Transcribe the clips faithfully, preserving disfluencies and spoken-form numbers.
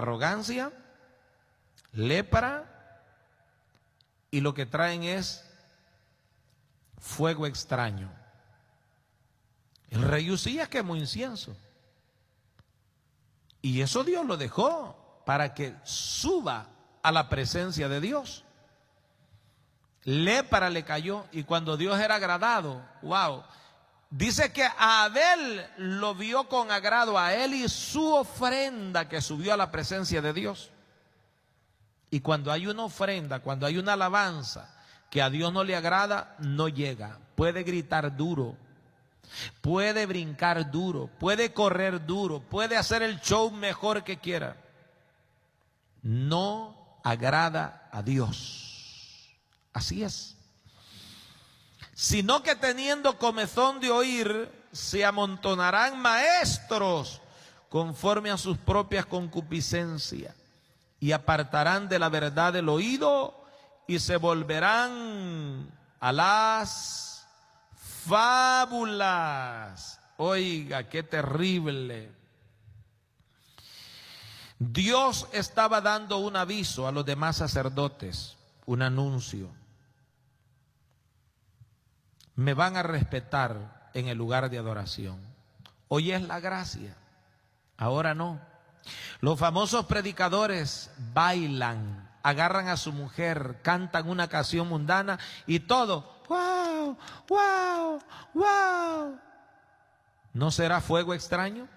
arrogancia, lepra, y lo que traen es fuego extraño. El rey Usías quemó incienso, y eso Dios lo dejó para que suba a la presencia de Dios. Lepra le cayó, y cuando Dios era agradado, wow, dice que a Abel lo vio con agrado, a él y su ofrenda que subió a la presencia de Dios. Y cuando hay una ofrenda, cuando hay una alabanza que a Dios no le agrada, no llega. Puede gritar duro, puede brincar duro, puede correr duro, puede hacer el show mejor que quiera. No agrada a Dios. Así es. Sino que teniendo comezón de oír, se amontonarán maestros conforme a sus propias concupiscencias, y apartarán de la verdad el oído, y se volverán a las fábulas. Oiga, qué terrible. Dios estaba dando un aviso a los demás sacerdotes, un anuncio. Me van a respetar en el lugar de adoración. Hoy es la gracia, ahora no. Los famosos predicadores bailan, agarran a su mujer, cantan una canción mundana y todo, wow, wow, wow. ¿No será fuego extraño?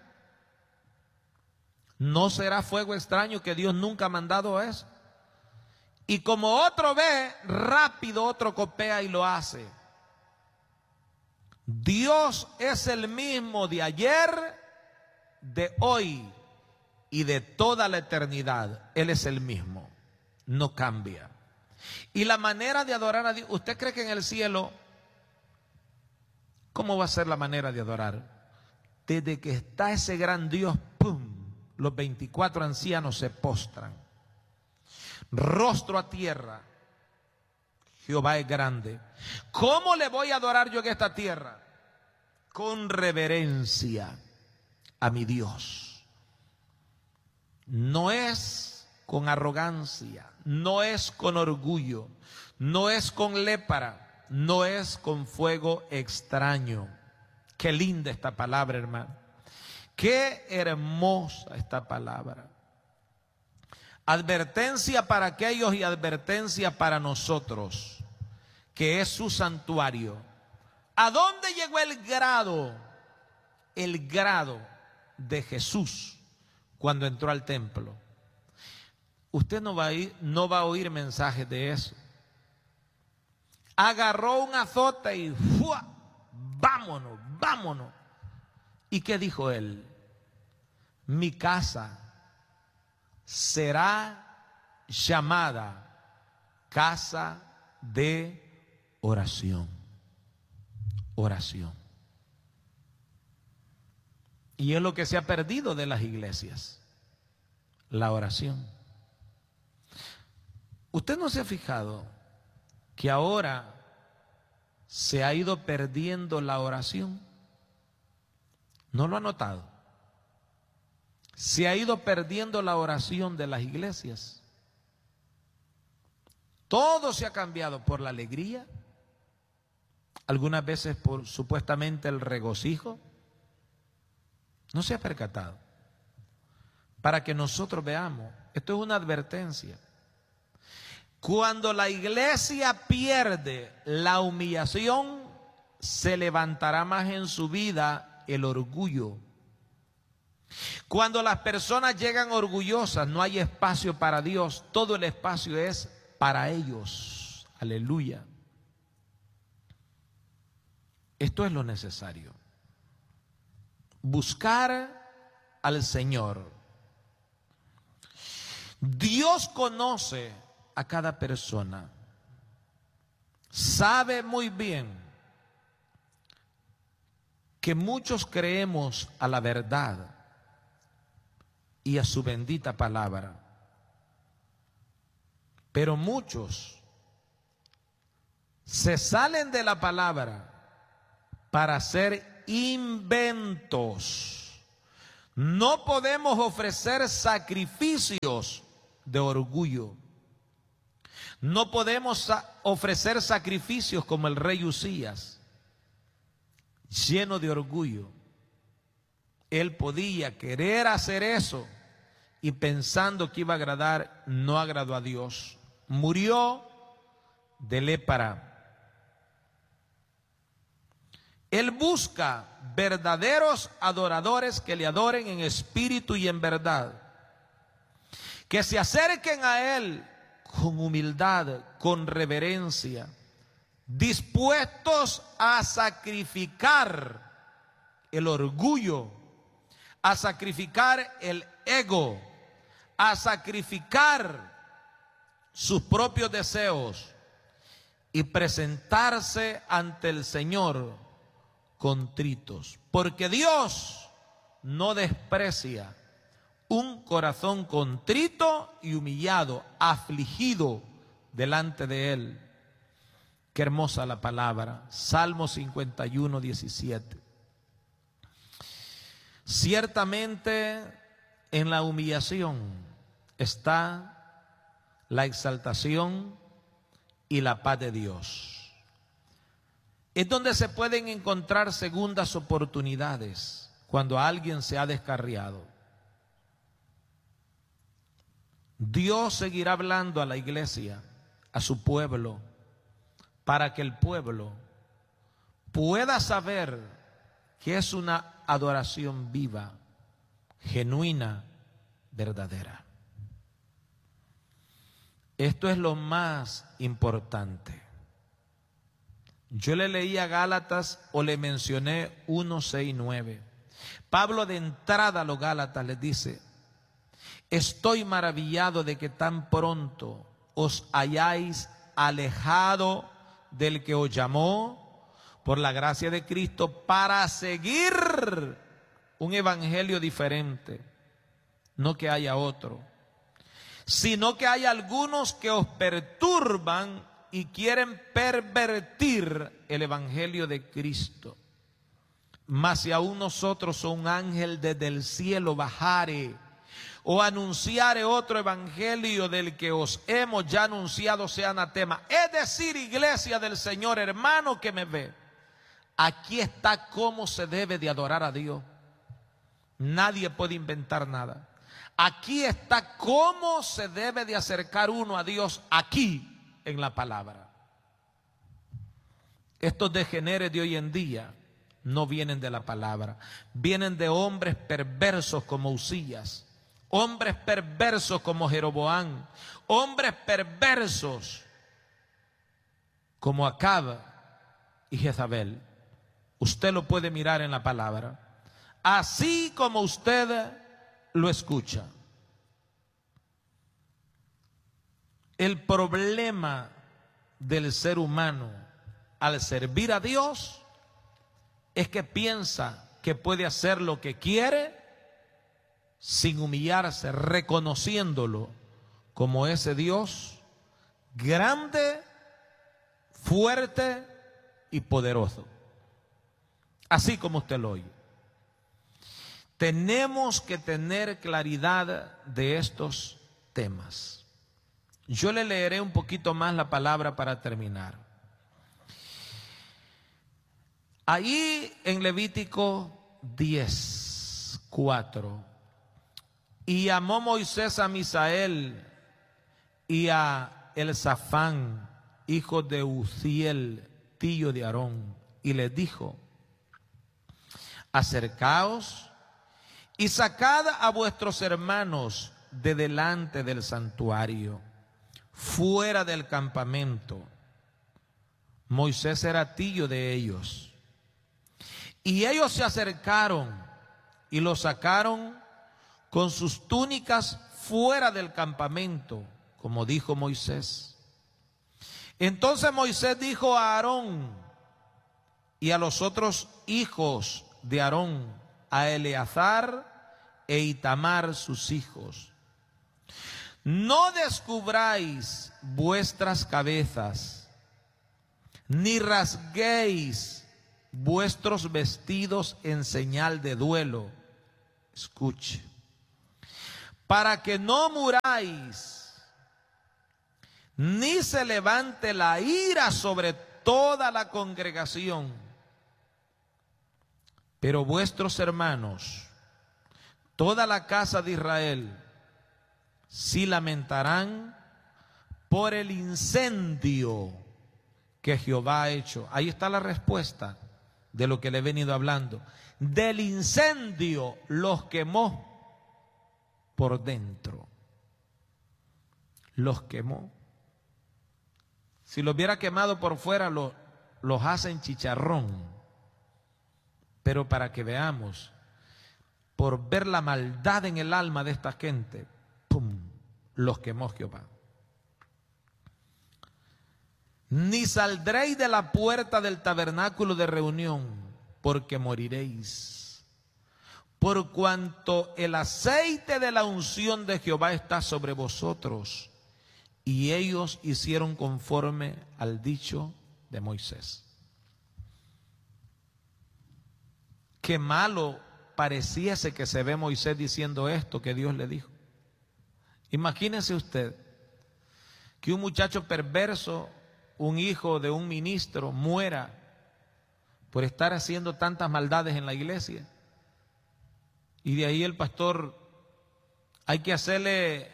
¿No será fuego extraño que Dios nunca ha mandado eso? Y como otro ve, rápido otro copia y lo hace. Dios es el mismo de ayer, de hoy y de toda la eternidad. Él es el mismo, no cambia. Y la manera de adorar a Dios, ¿usted cree que en el cielo, cómo va a ser la manera de adorar? Desde que está ese gran Dios, ¡pum!, los veinticuatro ancianos se postran, rostro a tierra. Jehová es grande. ¿Cómo le voy a adorar yo en esta tierra? Con reverencia a mi Dios. No es con arrogancia, no es con orgullo, no es con lepra, no es con fuego extraño. Qué linda esta palabra, hermano. Qué hermosa esta palabra. Advertencia para aquellos y advertencia para nosotros, que es su santuario. ¿A dónde llegó el grado? El grado de Jesús cuando entró al templo. Usted no va a ir, no va a oír mensajes de eso. Agarró un azote y ¡fua!, vámonos, vámonos. ¿Y qué dijo él? Mi casa será llamada casa de oración. Oración. Y es lo que se ha perdido de las iglesias, la oración. ¿Usted no se ha fijado que ahora se ha ido perdiendo la oración? ¿No lo ha notado? Se ha ido perdiendo la oración de las iglesias. Todo se ha cambiado por la alegría, algunas veces por supuestamente el regocijo. No se ha percatado. Para que nosotros veamos, esto es una advertencia. Cuando la iglesia pierde la humillación, se levantará más en su vida el orgullo. Cuando las personas llegan orgullosas, no hay espacio para Dios, todo el espacio es para ellos. Aleluya. Esto es lo necesario. Buscar al Señor. Dios conoce a cada persona. Sabe muy bien que muchos creemos a la verdad y a su bendita palabra, pero muchos se salen de la palabra para hacer inventos. No podemos ofrecer sacrificios de orgullo. No podemos ofrecer sacrificios como el rey Usías, lleno de orgullo. Él podía querer hacer eso y pensando que iba a agradar, no agradó a Dios. Murió de lepra. Él busca verdaderos adoradores que le adoren en espíritu y en verdad, que se acerquen a Él con humildad, con reverencia, dispuestos a sacrificar el orgullo, a sacrificar el ego, a sacrificar sus propios deseos y presentarse ante el Señor contritos, porque Dios no desprecia un corazón contrito y humillado, afligido delante de Él. Qué hermosa la palabra. Salmo cincuenta y uno, diecisiete. Ciertamente en la humillación está la exaltación y la paz de Dios. Es donde se pueden encontrar segundas oportunidades cuando alguien se ha descarriado. Dios seguirá hablando a la iglesia, a su pueblo, para que el pueblo pueda saber que es una adoración viva, genuina, verdadera. Esto es lo más importante. Yo le leí a Gálatas o le mencioné uno, seis, nueve. Pablo de entrada a los Gálatas les dice: estoy maravillado de que tan pronto os hayáis alejado del que os llamó por la gracia de Cristo para seguir un evangelio diferente. No que haya otro, sino que hay algunos que os perturban y quieren pervertir el evangelio de Cristo. Mas si aún nosotros o un ángel desde el cielo bajare o anunciare otro evangelio del que os hemos ya anunciado, sea anatema. Es decir, iglesia del Señor, hermano que me ve, aquí está cómo se debe de adorar a Dios. Nadie puede inventar nada. Aquí está cómo se debe de acercar uno a Dios, aquí en la palabra. Estos degeneres de hoy en día no vienen de la palabra, vienen de hombres perversos como Usías, hombres perversos como Jeroboam, hombres perversos como Acab y Jezabel. Usted lo puede mirar en la palabra, así como usted lo escucha. El problema del ser humano al servir a Dios es que piensa que puede hacer lo que quiere sin humillarse, reconociéndolo como ese Dios grande, fuerte y poderoso. Así como usted lo oye. Tenemos que tener claridad de estos temas. Yo le leeré un poquito más la palabra para terminar. Ahí en Levítico diez, cuatro. Y llamó Moisés a Misael y a Elzafán, hijo de Uziel, tío de Aarón, y les dijo: acercaos y sacad a vuestros hermanos de delante del santuario, fuera del campamento. Moisés era tío de ellos. Y ellos se acercaron y lo sacaron con sus túnicas fuera del campamento, como dijo Moisés. Entonces Moisés dijo a Aarón y a los otros hijos de Aarón, a Eleazar e Itamar sus hijos: no descubráis vuestras cabezas, ni rasguéis vuestros vestidos en señal de duelo, escuche, para que no muráis, ni se levante la ira sobre toda la congregación. Pero vuestros hermanos, toda la casa de Israel, sí lamentarán por el incendio que Jehová ha hecho. Ahí está la respuesta de lo que le he venido hablando. Del incendio los quemó por dentro. Los quemó. Si los hubiera quemado por fuera, los, los hacen chicharrón. Pero para que veamos, por ver la maldad en el alma de esta gente, ¡pum!, los quemó Jehová. Ni saldréis de la puerta del tabernáculo de reunión, porque moriréis. Por cuanto el aceite de la unción de Jehová está sobre vosotros. Y ellos hicieron conforme al dicho de Moisés. Qué malo pareciese que se ve Moisés diciendo esto que Dios le dijo. Imagínese usted que un muchacho perverso, un hijo de un ministro, muera por estar haciendo tantas maldades en la iglesia. Y de ahí el pastor, hay que hacerle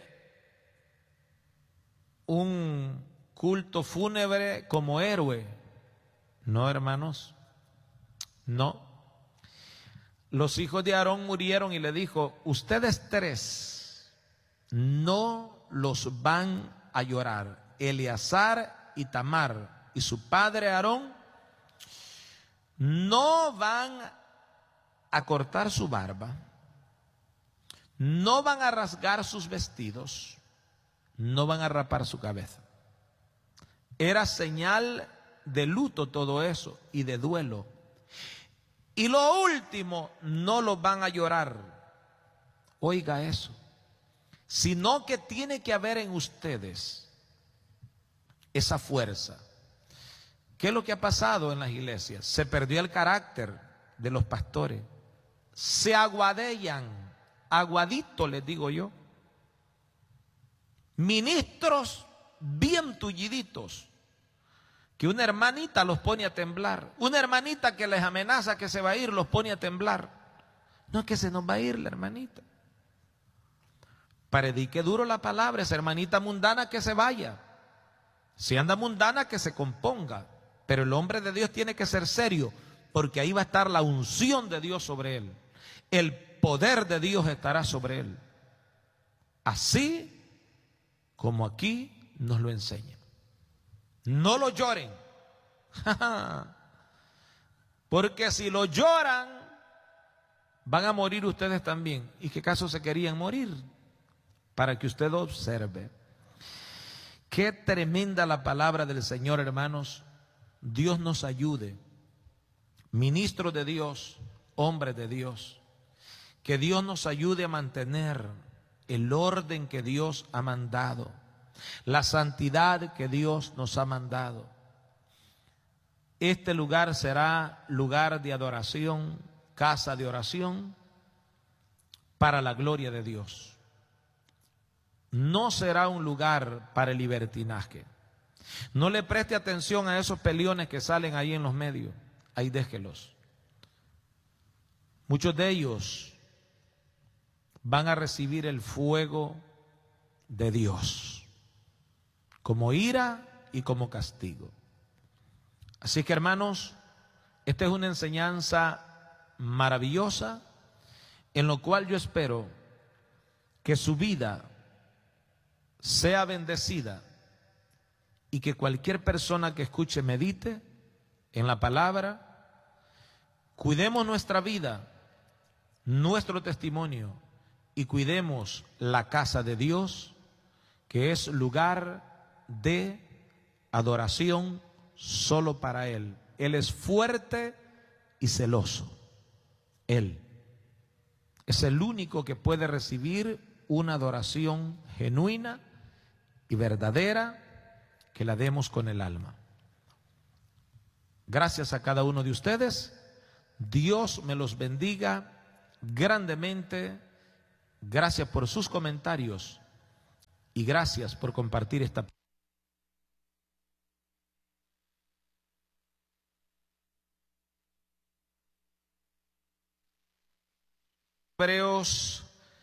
un culto fúnebre como héroe. No, hermanos, no. Los hijos de Aarón murieron y le dijo: ustedes tres no los van a llorar. Eleazar y Tamar y su padre Aarón no van a cortar su barba, no van a rasgar sus vestidos, no van a rapar su cabeza. Era señal de luto todo eso y de duelo. Y lo último, no los van a llorar. Oiga eso. Sino que tiene que haber en ustedes esa fuerza. ¿Qué es lo que ha pasado en las iglesias? Se perdió el carácter de los pastores. Se aguadellan, aguadito les digo yo. Ministros bien tulliditos, que una hermanita los pone a temblar. Una hermanita que les amenaza que se va a ir, los pone a temblar. No es que se nos va a ir la hermanita. Predique duro la palabra, esa hermanita mundana que se vaya. Si anda mundana, que se componga. Pero el hombre de Dios tiene que ser serio, porque ahí va a estar la unción de Dios sobre él. El poder de Dios estará sobre él. Así como aquí nos lo enseña. No lo lloren. Porque si lo lloran, van a morir ustedes también. ¿Y qué caso se querían morir? Para que usted observe. Qué tremenda la palabra del Señor, hermanos. Dios nos ayude. Ministros de Dios, hombres de Dios. Que Dios nos ayude a mantener el orden que Dios ha mandado. La santidad que Dios nos ha mandado. Este lugar será lugar de adoración, casa de oración para la gloria de Dios. No será un lugar para el libertinaje. No le preste atención a esos peleones que salen ahí en los medios. Ahí déjelos. Muchos de ellos van a recibir el fuego de Dios, como ira y como castigo. Así que, hermanos, esta es una enseñanza maravillosa, en lo cual yo espero que su vida sea bendecida y que cualquier persona que escuche medite en la palabra. Cuidemos nuestra vida, nuestro testimonio, y cuidemos la casa de Dios, que es lugar de adoración solo para Él. Él es fuerte y celoso. Él es el único que puede recibir una adoración genuina y verdadera, que la demos con el alma. Gracias a cada uno de ustedes. Dios me los bendiga grandemente. Gracias por sus comentarios y gracias por compartir esta. Hebreos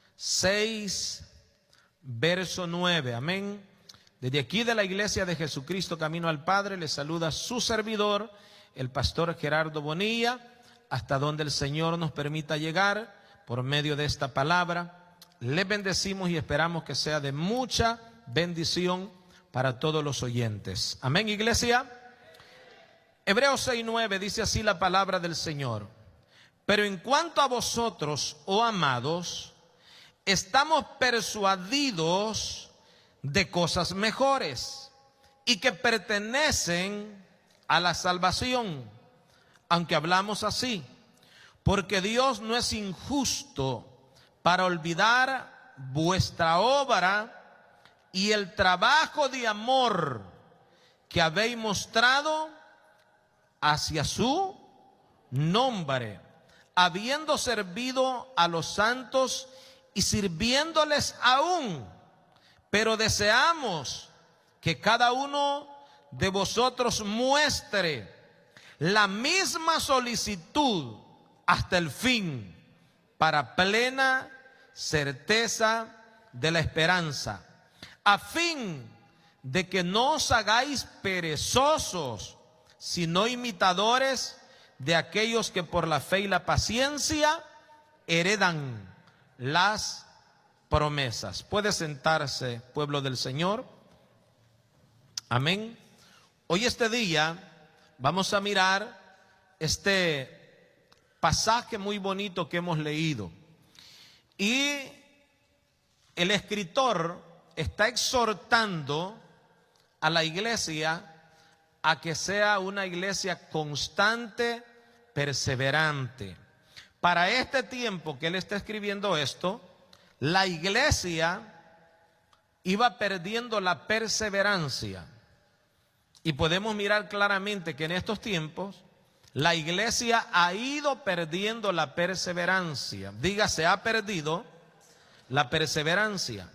seis, verso nueve. Amén. Desde aquí de la Iglesia de Jesucristo Camino al Padre les saluda su servidor, el pastor Gerardo Bonilla, hasta donde el Señor nos permita llegar por medio de esta palabra. Les bendecimos y esperamos que sea de mucha bendición para todos los oyentes. Amén, iglesia. Hebreos seis nueve dice así la palabra del Señor: pero en cuanto a vosotros, oh amados, estamos persuadidos de cosas mejores y que pertenecen a la salvación, aunque hablamos así, porque Dios no es injusto para olvidar vuestra obra y el trabajo de amor que habéis mostrado hacia su nombre, habiendo servido a los santos y sirviéndoles aún. Pero deseamos que cada uno de vosotros muestre la misma solicitud hasta el fin, para plena certeza de la esperanza, a fin de que no os hagáis perezosos, sino imitadores de aquellos que por la fe y la paciencia heredan las promesas. Puede sentarse, pueblo del Señor. Amén. Hoy este día vamos a mirar este pasaje muy bonito que hemos leído. Y el escritor está exhortando a la iglesia a que sea una iglesia constante, perseverante. Para este tiempo que él está escribiendo esto, la iglesia iba perdiendo la perseverancia. Y podemos mirar claramente que en estos tiempos la iglesia ha ido perdiendo la perseverancia. Diga, se ha perdido la perseverancia.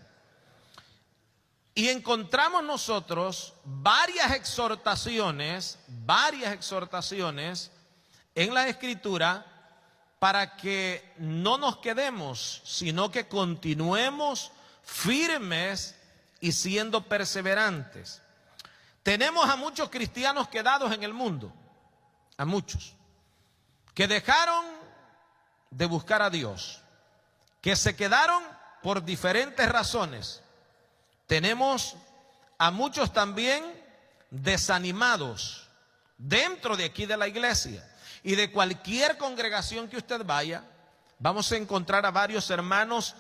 Y encontramos nosotros varias exhortaciones, varias exhortaciones en la Escritura para que no nos quedemos, sino que continuemos firmes y siendo perseverantes. Tenemos a muchos cristianos quedados en el mundo, a muchos, que dejaron de buscar a Dios, que se quedaron por diferentes razones. Tenemos a muchos también desanimados dentro de aquí de la iglesia. Y de cualquier congregación que usted vaya, vamos a encontrar a varios hermanos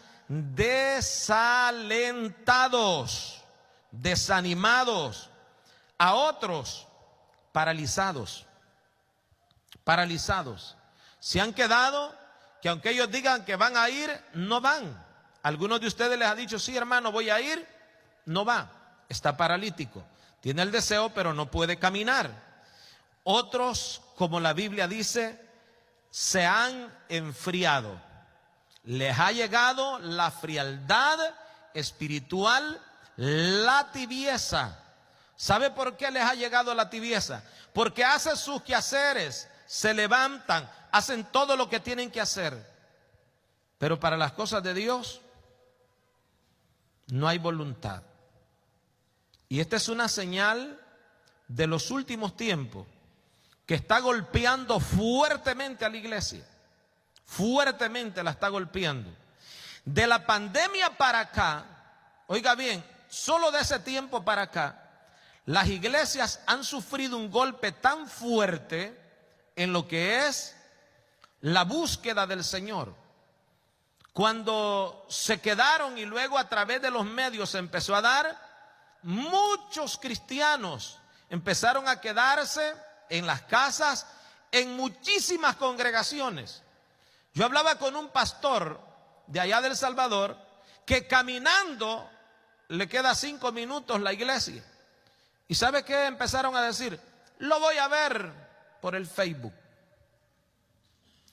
desalentados, desanimados, a otros paralizados, paralizados. Se han quedado que aunque ellos digan que van a ir, no van. Algunos de ustedes les ha dicho, sí hermano, voy a ir, no va, está paralítico. Tiene el deseo, pero no puede caminar. Otros, como la Biblia dice, se han enfriado. Les ha llegado la frialdad espiritual, la tibieza. ¿Sabe por qué les ha llegado la tibieza? Porque hacen sus quehaceres, se levantan, hacen todo lo que tienen que hacer. Pero para las cosas de Dios no hay voluntad. Y esta es una señal de los últimos tiempos que está golpeando fuertemente a la iglesia. Fuertemente la está golpeando. De la pandemia para acá, oiga bien, solo de ese tiempo para acá, las iglesias han sufrido un golpe tan fuerte en lo que es la búsqueda del Señor. Cuando se quedaron y luego a través de los medios se empezó a dar, muchos cristianos empezaron a quedarse en las casas, en muchísimas congregaciones. Yo hablaba con un pastor de allá del Salvador que caminando le queda cinco minutos la iglesia. ¿Y sabe qué empezaron a decir? Lo voy a ver por el Facebook.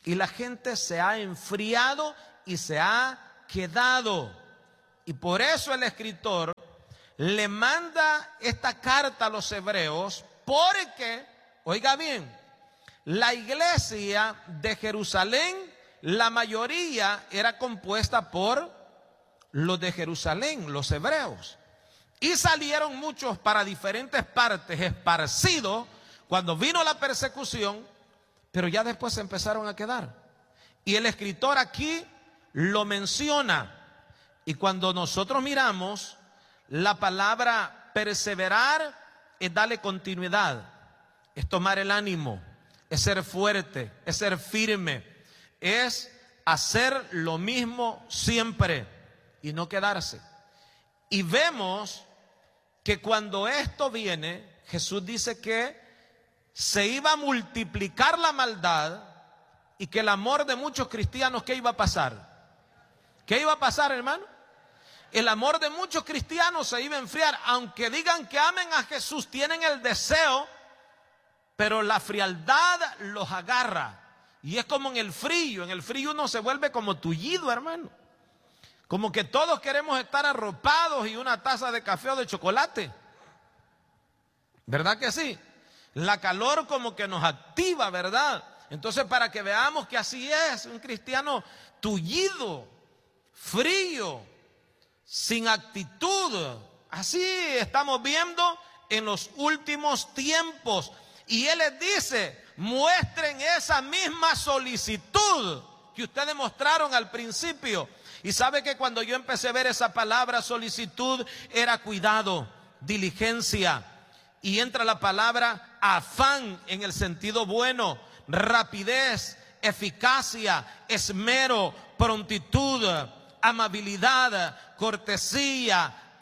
Y la gente se ha enfriado y se ha quedado. Y por eso el escritor le manda esta carta a los hebreos, porque, oiga bien, la iglesia de Jerusalén, la mayoría era compuesta por los de Jerusalén, los hebreos. Y salieron muchos para diferentes partes, esparcidos, cuando vino la persecución, pero ya después se empezaron a quedar. Y el escritor aquí lo menciona. Y cuando nosotros miramos, la palabra perseverar es darle continuidad, es tomar el ánimo, es ser fuerte, es ser firme, es hacer lo mismo siempre y no quedarse. Y vemos que cuando esto viene, Jesús dice que se iba a multiplicar la maldad y que el amor de muchos cristianos, ¿qué iba a pasar? ¿Qué iba a pasar, hermano? El amor de muchos cristianos se iba a enfriar, aunque digan que amen a Jesús, tienen el deseo, pero la frialdad los agarra. Y es como en el frío, en el frío uno se vuelve como tullido, hermano. Como que todos queremos estar arropados y una taza de café o de chocolate. ¿Verdad que sí? La calor como que nos activa, ¿verdad? Entonces, para que veamos que así es, un cristiano tullido, frío, sin actitud. Así estamos viendo en los últimos tiempos. Y Él les dice, muestren esa misma solicitud que ustedes mostraron al principio. Y sabe que cuando yo empecé a ver esa palabra solicitud, era cuidado, diligencia. Y entra la palabra afán en el sentido bueno, rapidez, eficacia, esmero, prontitud, amabilidad, cortesía,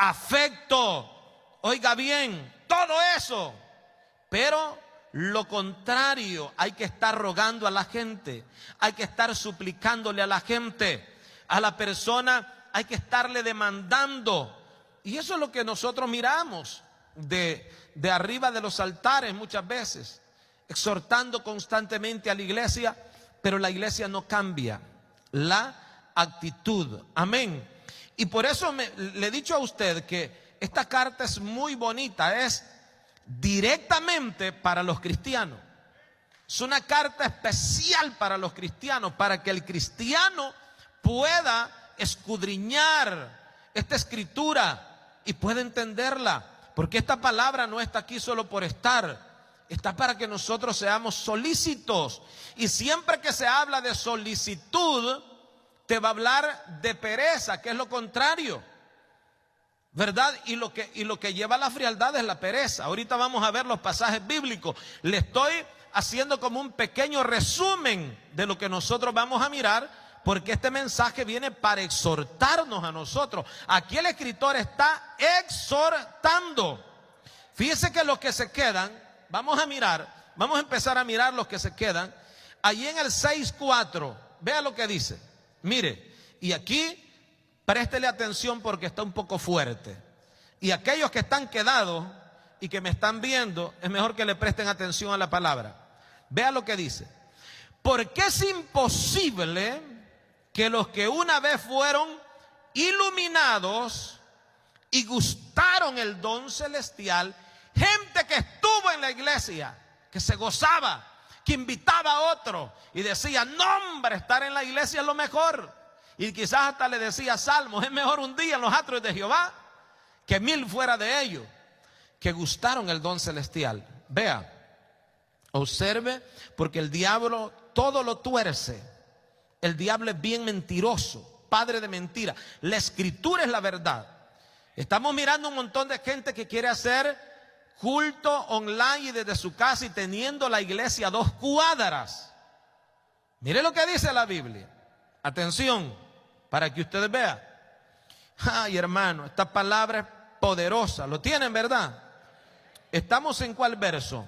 afecto. Oiga bien, todo eso. Pero lo contrario, hay que estar rogando a la gente, hay que estar suplicándole a la gente, a la persona hay que estarle demandando. Y eso es lo que nosotros miramos de, de arriba de los altares muchas veces, exhortando constantemente a la iglesia, pero la iglesia no cambia la actitud. Amén. Y por eso me, le he dicho a usted que esta carta es muy bonita, es directamente para los cristianos. Es una carta especial para los cristianos, para que el cristiano pueda escudriñar esta escritura y pueda entenderla, porque esta palabra no está aquí solo por estar, está para que nosotros seamos solícitos. Y siempre que se habla de solicitud, te va a hablar de pereza, que es lo contrario, ¿verdad? Y lo que, y lo que lleva a la frialdad es la pereza. Ahorita vamos a ver los pasajes bíblicos. Le estoy haciendo como un pequeño resumen de lo que nosotros vamos a mirar, porque este mensaje viene para exhortarnos a nosotros. Aquí el escritor está exhortando. Fíjese que los que se quedan, vamos a mirar, vamos a empezar a mirar los que se quedan. Allí en el seis cuatro, vea lo que dice. Mire, y aquí préstele atención porque está un poco fuerte. Y aquellos que están quedados y que me están viendo, es mejor que le presten atención a la palabra. Vea lo que dice. Porque es imposible que los que una vez fueron iluminados y gustaron el don celestial, gente que estuvo en la iglesia, que se gozaba, que invitaba a otro y decía, no hombre, estar en la iglesia es lo mejor. Y quizás hasta le decía salmos, es mejor un día en los atrios de Jehová que mil fuera de ellos, que gustaron el don celestial. Vea, observe, porque el diablo todo lo tuerce. El diablo es bien mentiroso, padre de mentira. La escritura es la verdad. Estamos mirando un montón de gente que quiere hacer culto online y desde su casa y teniendo la iglesia a dos cuadras. Mire lo que dice la Biblia. Atención, para que ustedes vean. Ay, hermano, esta palabra es poderosa. ¿Lo tienen, verdad? ¿Estamos en cuál verso?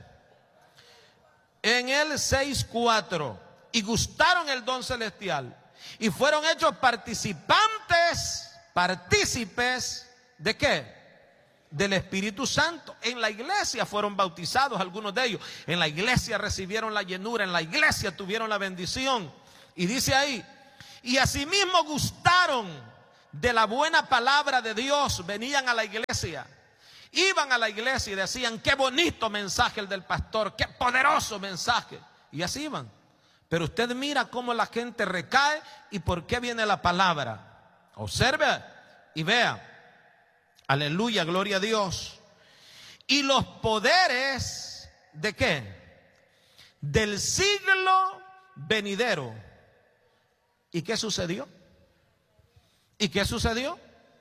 En el seis cuatro. Y gustaron el don celestial y fueron hechos participantes, partícipes ¿de qué? Del Espíritu Santo. En la iglesia fueron bautizados algunos de ellos, en la iglesia recibieron la llenura, en la iglesia tuvieron la bendición. Y dice ahí, y asimismo gustaron de la buena palabra de Dios, venían a la iglesia, iban a la iglesia y decían, qué bonito mensaje el del pastor, qué poderoso mensaje. Y así iban. Pero usted mira cómo la gente recae y por qué viene la palabra. Observe y vea. Aleluya, gloria a Dios. Y los poderes, ¿de qué? Del siglo venidero. ¿Y qué sucedió? ¿Y qué sucedió?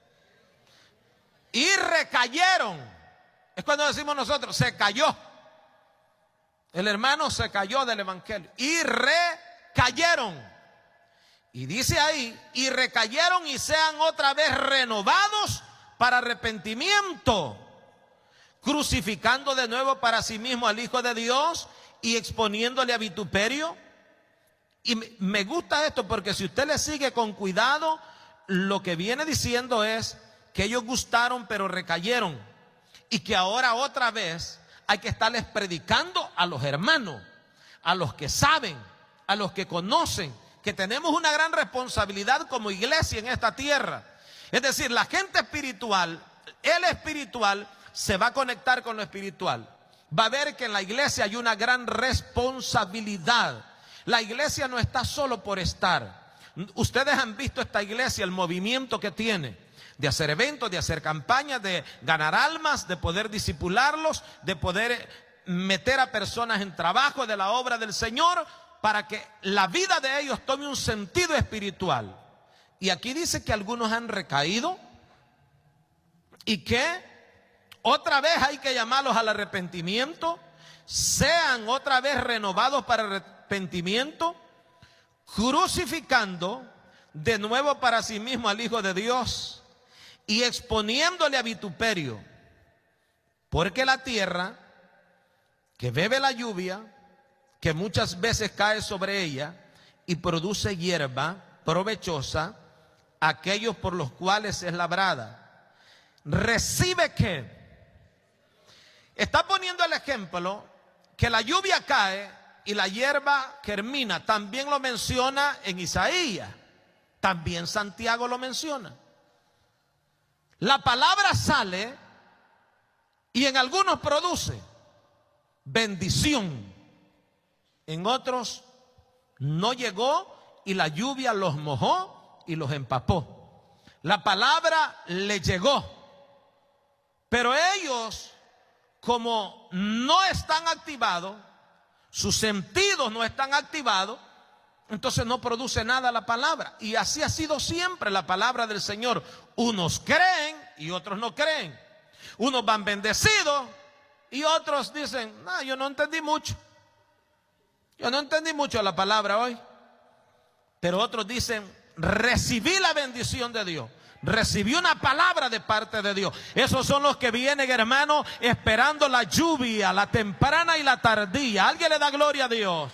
Y recayeron. Es cuando decimos nosotros, se cayó. El hermano se cayó del evangelio. Y recayeron. Y dice ahí, y recayeron y sean otra vez renovados para arrepentimiento, crucificando de nuevo para sí mismo al Hijo de Dios y exponiéndole a vituperio. Y me gusta esto porque si usted le sigue con cuidado, lo que viene diciendo es que ellos gustaron pero recayeron, y que ahora otra vez hay que estarles predicando a los hermanos, a los que saben, a los que conocen, que tenemos una gran responsabilidad como iglesia en esta tierra. Es decir, la gente espiritual, el espiritual se va a conectar con lo espiritual. Va a ver que en la iglesia hay una gran responsabilidad. La iglesia no está solo por estar. Ustedes han visto esta iglesia, el movimiento que tiene de hacer eventos, de hacer campañas, de ganar almas, de poder disipularlos, de poder meter a personas en trabajo de la obra del Señor, para que la vida de ellos tome un sentido espiritual. Y aquí dice que algunos han recaído y que otra vez hay que llamarlos al arrepentimiento, sean otra vez renovados para arrepentimiento, crucificando de nuevo para sí mismo al Hijo de Dios y exponiéndole a vituperio, porque la tierra que bebe la lluvia, que muchas veces cae sobre ella y produce hierba provechosa, aquellos por los cuales es labrada, recibe que, está poniendo el ejemplo que la lluvia cae y la hierba germina. También lo menciona en Isaías, también Santiago lo menciona. La palabra sale y en algunos produce bendición, en otros no llegó y la lluvia los mojó y los empapó. La palabra le llegó, pero ellos, como no están activados, sus sentidos no están activados, entonces no produce nada la palabra. Y así ha sido siempre la palabra del Señor. Unos creen y otros no creen. Unos van bendecidos y otros dicen, no, yo no entendí mucho. Yo no entendí mucho la palabra hoy. Pero otros dicen, recibí la bendición de Dios, recibí una palabra de parte de Dios. Esos son los que vienen, hermano, esperando la lluvia, la temprana y la tardía. ¿Alguien le da gloria a Dios?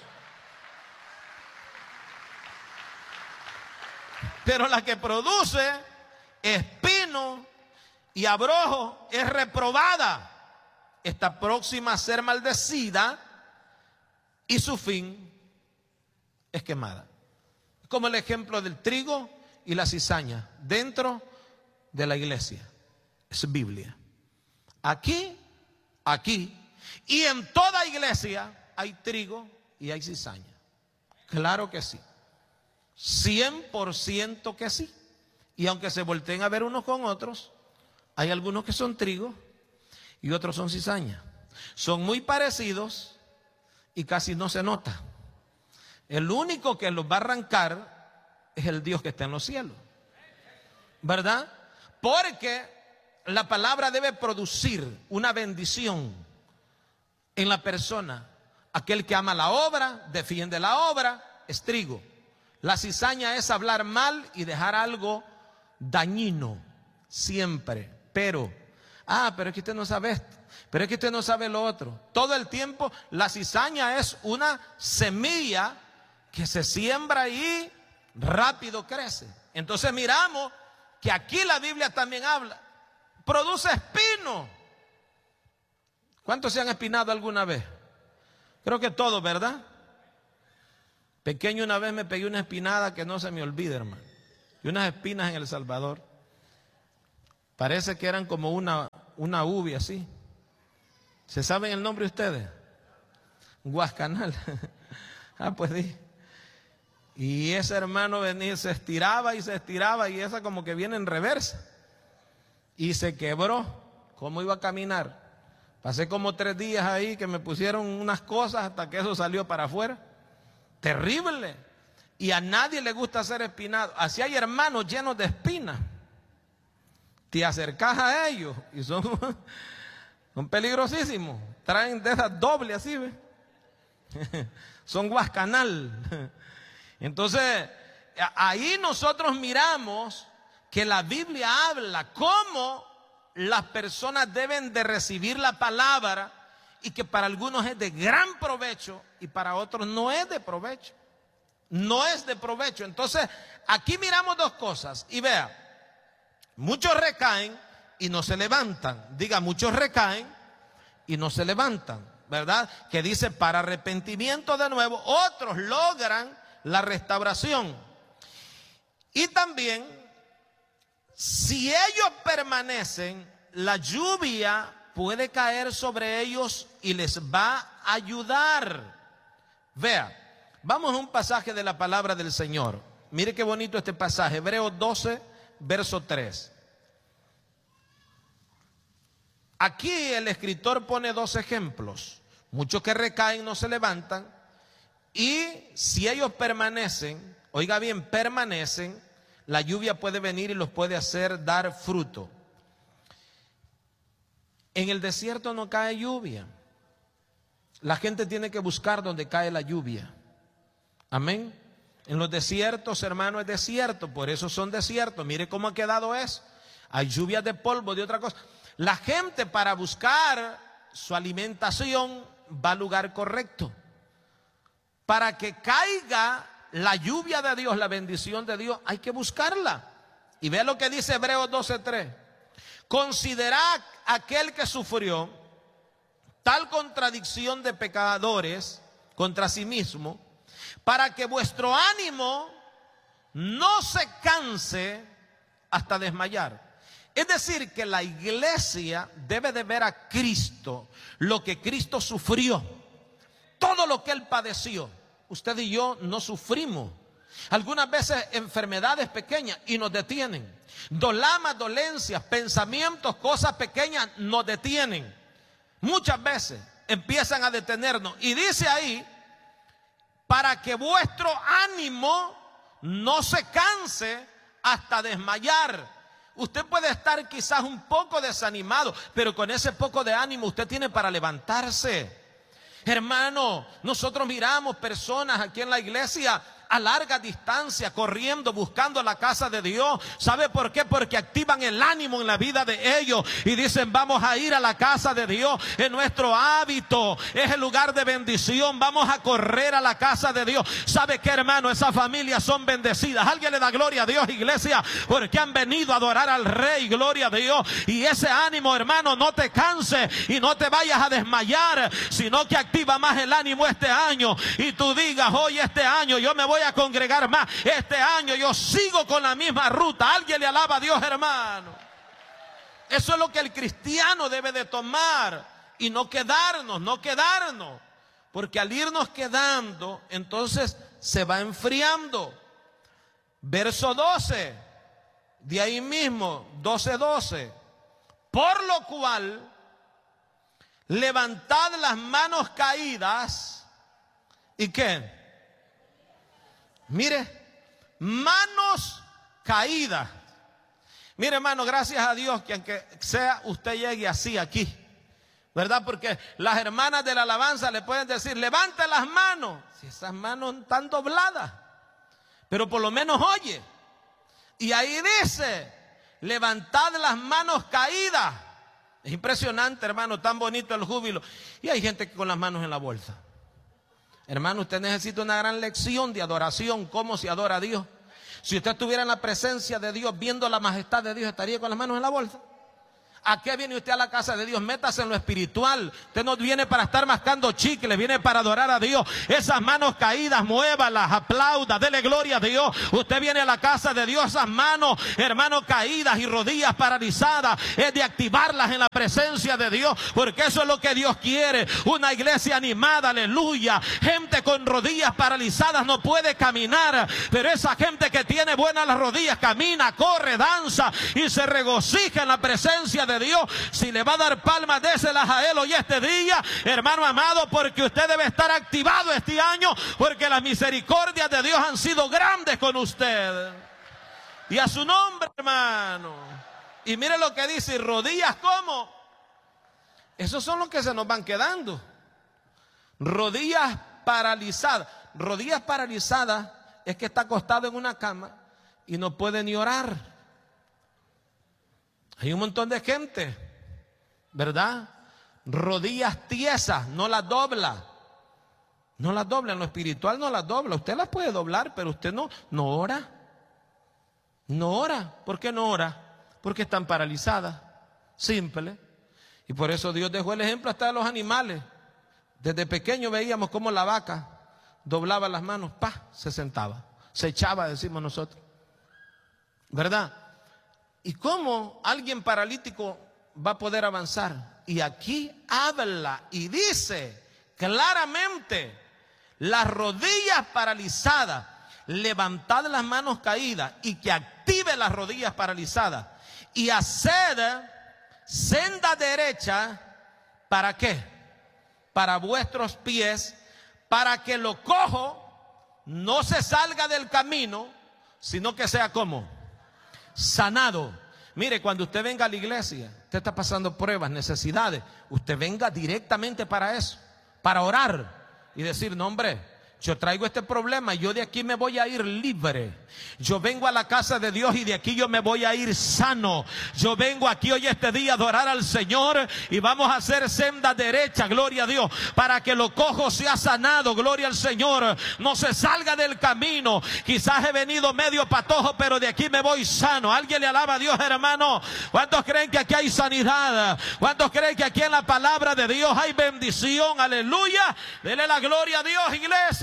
Pero la que produce espino y abrojo es reprobada, está próxima a ser maldecida y su fin es quemada. Como el ejemplo del trigo y la cizaña dentro de la iglesia. Es Biblia. Aquí, aquí y en toda iglesia hay trigo y hay cizaña. Claro que sí. cien por ciento que sí. Y aunque se volteen a ver unos con otros, hay algunos que son trigo y otros son cizaña. Son muy parecidos y casi no se nota. El único que los va a arrancar es el Dios que está en los cielos, ¿verdad? Porque la palabra debe producir una bendición en la persona. Aquel que ama la obra, defiende la obra, es trigo. La cizaña es hablar mal y dejar algo dañino siempre. Pero, ah, pero es que usted no sabe esto, pero es que usted no sabe lo otro. Todo el tiempo la cizaña es una semilla que se siembra y rápido crece. Entonces miramos que aquí la Biblia también habla, produce espino. ¿Cuántos se han espinado alguna vez? Creo que todos, ¿verdad? Pequeño una vez me pegué una espinada que no se me olvida, hermano. Y unas espinas en El Salvador. Parece que eran como una, una uvi así. ¿Se saben el nombre ustedes? Guascanal. Ah, pues di. Y ese hermano venía, se estiraba y se estiraba y esa como que viene en reversa. Y se quebró. ¿Cómo iba a caminar? Pasé como tres días ahí que me pusieron unas cosas hasta que eso salió para afuera. Terrible. Y a nadie le gusta ser espinado. Así hay hermanos llenos de espinas. Te acercas a ellos y son, son peligrosísimos. Traen de esas doble así, ¿ves? Son guascanal. Entonces, ahí nosotros miramos que la Biblia habla cómo las personas deben de recibir la palabra y que para algunos es de gran provecho y para otros no es de provecho. No es de provecho. Entonces, aquí miramos dos cosas. Y vea, muchos recaen y no se levantan. Diga, muchos recaen y no se levantan, ¿verdad? Que dice, para arrepentimiento de nuevo, otros logran la restauración. Y también, si ellos permanecen, la lluvia puede caer sobre ellos y les va a ayudar. Vea, vamos a un pasaje de la palabra del Señor. Mire qué bonito este pasaje, Hebreos doce, verso tres. Aquí el escritor pone dos ejemplos. Muchos que recaen no se levantan. Y si ellos permanecen, oiga bien, permanecen, la lluvia puede venir y los puede hacer dar fruto. En el desierto no cae lluvia. La gente tiene que buscar donde cae la lluvia. Amén. En los desiertos, hermano, es desierto, por eso son desiertos. Mire cómo ha quedado eso. Hay lluvias de polvo, de otra cosa. La gente, para buscar su alimentación, va al lugar correcto. Para que caiga la lluvia de Dios, la bendición de Dios, hay que buscarla. Y ve lo que dice Hebreos doce tres. Considerad aquel que sufrió tal contradicción de pecadores contra sí mismo, para que vuestro ánimo no se canse hasta desmayar. Es decir, que la iglesia debe de ver a Cristo, lo que Cristo sufrió, todo lo que Él padeció. Usted y yo no sufrimos. Algunas veces enfermedades pequeñas y nos detienen. Dolamas, dolencias, pensamientos, cosas pequeñas nos detienen. Muchas veces empiezan a detenernos. Y dice ahí, para que vuestro ánimo no se canse hasta desmayar. Usted puede estar quizás un poco desanimado, pero con ese poco de ánimo usted tiene para levantarse. Hermano, nosotros miramos personas aquí en la iglesia a larga distancia, corriendo, buscando la casa de Dios. ¿Sabe por qué? Porque activan el ánimo en la vida de ellos y dicen, vamos a ir a la casa de Dios. En nuestro hábito es el lugar de bendición, vamos a correr a la casa de Dios. ¿Sabe qué, hermano? Esas familias son bendecidas. Alguien le da gloria a Dios, iglesia, porque han venido a adorar al Rey. Gloria a Dios. Y ese ánimo, hermano, no te canse y no te vayas a desmayar, sino que activa más el ánimo este año. Y tú digas, hoy este año yo me voy a congregar más, este año yo sigo con la misma ruta. Alguien le alaba a Dios, hermano. Eso es lo que el cristiano debe de tomar y no quedarnos, no quedarnos, porque al irnos quedando, entonces se va enfriando. Verso doce, de ahí mismo, doce doce. Por lo cual, levantad las manos caídas. ¿Y qué? Mire, manos caídas. Mire, hermano, gracias a Dios que aunque sea usted llegue así aquí, ¿verdad? Porque las hermanas de la alabanza le pueden decir, levante las manos. Si esas manos están dobladas, pero por lo menos oye. Y ahí dice, levantad las manos caídas. Es impresionante, hermano, tan bonito el júbilo. Y hay gente que con las manos en la bolsa. Hermano, usted necesita una gran lección de adoración, cómo se adora a Dios. Si usted estuviera en la presencia de Dios, viendo la majestad de Dios, ¿estaría con las manos en la bolsa? ¿A qué viene usted a la casa de Dios? Métase en lo espiritual. Usted no viene para estar mascando chicles, viene para adorar a Dios. Esas manos caídas, muévalas, aplauda, dele gloria a Dios. Usted viene a la casa de Dios, esas manos, hermano, caídas y rodillas paralizadas, es de activarlas en la presencia de Dios, porque eso es lo que Dios quiere. Una iglesia animada, aleluya. Gente con rodillas paralizadas no puede caminar, pero esa gente que tiene buenas las rodillas, camina, corre, danza y se regocija en la presencia de Dios. Si le va a dar palmas, déselas a Él hoy este día, hermano amado, porque usted debe estar activado este año, porque las misericordias de Dios han sido grandes con usted. Y a su nombre, hermano. Y mire lo que dice, rodillas como. Esos son los que se nos van quedando. Rodillas paralizadas. Rodillas paralizadas es que está acostado en una cama y no puede ni orar. Hay un montón de gente, ¿verdad? Rodillas tiesas, no las dobla. No las dobla, en lo espiritual no las dobla. Usted las puede doblar, pero usted no, no ora. No ora. ¿Por qué no ora? Porque están paralizadas. Simple. Y por eso Dios dejó el ejemplo hasta de los animales. Desde pequeño veíamos cómo la vaca doblaba las manos, pa, se sentaba. Se echaba, decimos nosotros. ¿Verdad? ¿Y cómo alguien paralítico va a poder avanzar? Y aquí habla y dice claramente, las rodillas paralizadas, levantad las manos caídas y que active las rodillas paralizadas y haced senda derecha. ¿Para qué? Para vuestros pies, para que lo cojo no se salga del camino, sino que sea como sanado. Mire, cuando usted venga a la iglesia, usted está pasando pruebas, necesidades, usted venga directamente para eso, para orar y decir, no hombre, yo traigo este problema, yo de aquí me voy a ir libre. Yo vengo a la casa de Dios y de aquí yo me voy a ir sano. Yo vengo aquí hoy este día a adorar al Señor y vamos a hacer senda derecha, gloria a Dios, para que lo cojo sea sanado, gloria al Señor. No se salga del camino. Quizás he venido medio patojo, pero de aquí me voy sano. ¿Alguien le alaba a Dios, hermano? ¿Cuántos creen que aquí hay sanidad? ¿Cuántos creen que aquí en la palabra de Dios hay bendición? Aleluya. Dele la gloria a Dios, iglesia.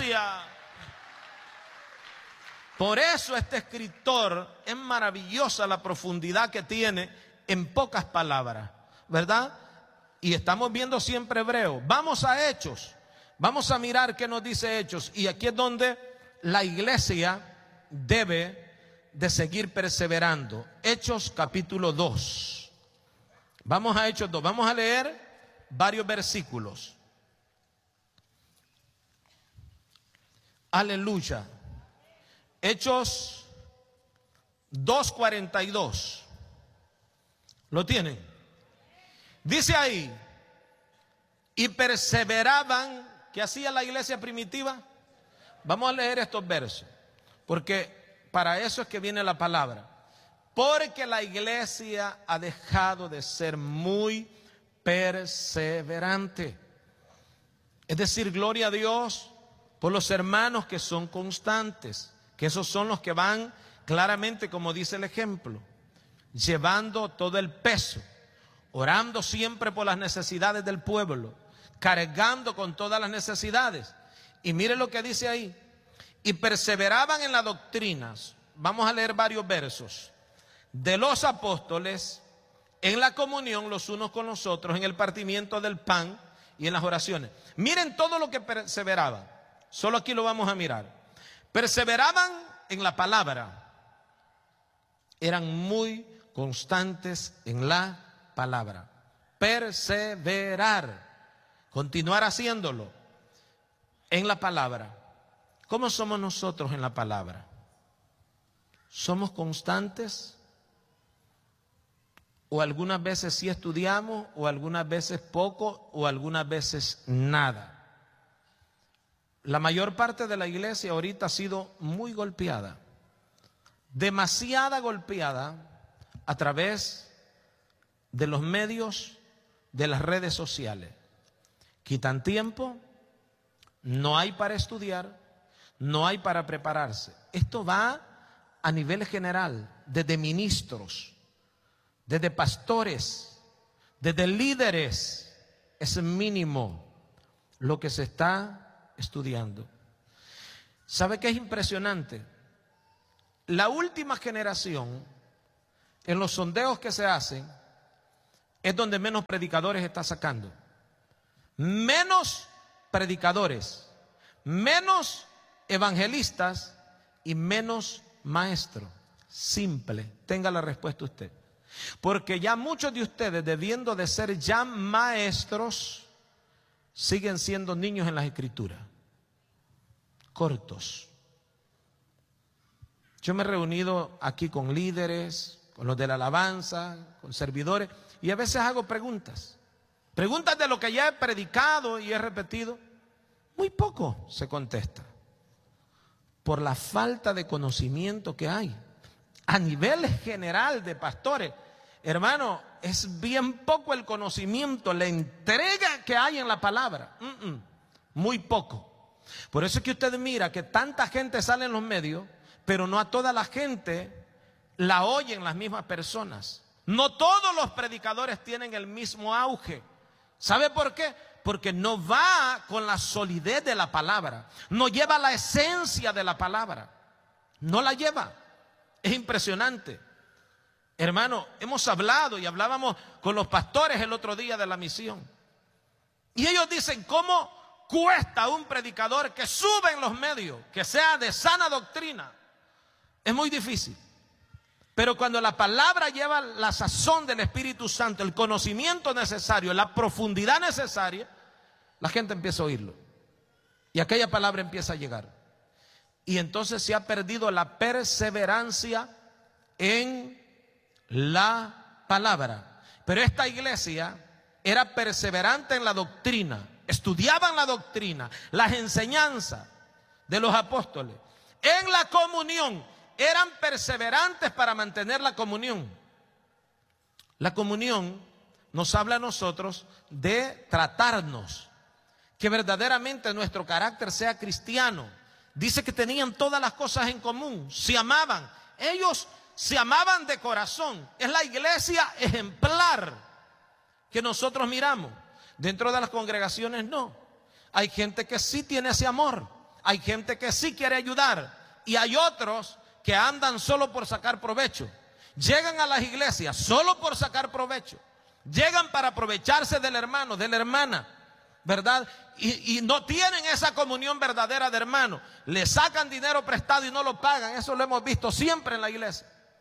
Por eso este escritor, es maravillosa la profundidad que tiene en pocas palabras, ¿verdad? Y estamos viendo siempre Hebreo. Vamos a Hechos, vamos a mirar qué nos dice Hechos. Y aquí es donde la iglesia debe de seguir perseverando. Hechos capítulo dos. Vamos a Hechos dos, vamos a leer varios versículos. Aleluya. Hechos dos cuarenta y dos. ¿Lo tienen? Dice ahí, y perseveraban. ¿Qué hacía la iglesia primitiva? Vamos a leer estos versos, porque para eso es que viene la palabra. Porque la iglesia ha dejado de ser muy perseverante. Es decir, gloria a Dios por los hermanos que son constantes, que esos son los que van claramente, como dice el ejemplo, llevando todo el peso, orando siempre por las necesidades del pueblo, cargando con todas las necesidades. Y mire lo que dice ahí, y perseveraban en las doctrinas. Vamos a leer varios versos. De los apóstoles, en la comunión los unos con los otros, en el partimiento del pan y en las oraciones. Miren todo lo que perseveraban. Solo aquí lo vamos a mirar. Perseveraban en la palabra. Eran muy constantes en la palabra. Perseverar. Continuar haciéndolo en la palabra. ¿Cómo somos nosotros en la palabra? ¿Somos constantes? ¿O algunas veces sí estudiamos, o algunas veces poco, o algunas veces nada? La mayor parte de la iglesia ahorita ha sido muy golpeada, demasiada golpeada a través de los medios de las redes sociales. Quitan tiempo, no hay para estudiar, no hay para prepararse. Esto va a nivel general, desde ministros, desde pastores, Desde líderes es mínimo lo que se está estudiando. ¿Sabe qué es impresionante? La última generación, en los sondeos que se hacen, es donde menos predicadores está sacando. Menos predicadores, menos evangelistas y menos maestros. Simple, tenga la respuesta usted. Porque ya muchos de ustedes, debiendo de ser ya maestros, siguen siendo niños en las escrituras, cortos. Yo me he reunido aquí con líderes, con los de la alabanza, con servidores, y a veces hago preguntas. Preguntas de lo que ya he predicado y he repetido. Muy poco se contesta. Por la falta de conocimiento que hay. A nivel general de pastores, hermano, es bien poco el conocimiento, la entrega que hay en la palabra. Mm -mm, muy poco. Por eso es que usted mira que tanta gente sale en los medios, pero no a toda la gente la oyen las mismas personas. No todos los predicadores tienen el mismo auge. ¿Sabe por qué? Porque no va con la solidez de la palabra, no lleva la esencia de la palabra, no la lleva. Es impresionante. Hermano, hemos hablado y hablábamos con los pastores el otro día de la misión. Y ellos dicen, ¿cómo cuesta a un predicador que sube en los medios, que sea de sana doctrina? Es muy difícil. Pero cuando la palabra lleva la sazón del Espíritu Santo, el conocimiento necesario, la profundidad necesaria, la gente empieza a oírlo. Y aquella palabra empieza a llegar. Y entonces se ha perdido la perseverancia en la palabra. Pero esta iglesia era perseverante en la doctrina. Estudiaban la doctrina, las enseñanzas de los apóstoles. En la comunión, eran perseverantes para mantener la comunión. La comunión nos habla a nosotros de tratarnos, que verdaderamente nuestro carácter sea cristiano. Dice que tenían todas las cosas en común, se amaban. Ellos se amaban de corazón. Es la iglesia ejemplar que nosotros miramos. Dentro de las congregaciones no. Hay gente que sí tiene ese amor. Hay gente que sí quiere ayudar. Y hay otros que andan solo por sacar provecho. Llegan a las iglesias solo por sacar provecho. Llegan para aprovecharse del hermano, de la hermana, ¿verdad? Y, y no tienen esa comunión verdadera de hermano. Le sacan dinero prestado y no lo pagan. Eso lo hemos visto siempre en la iglesia.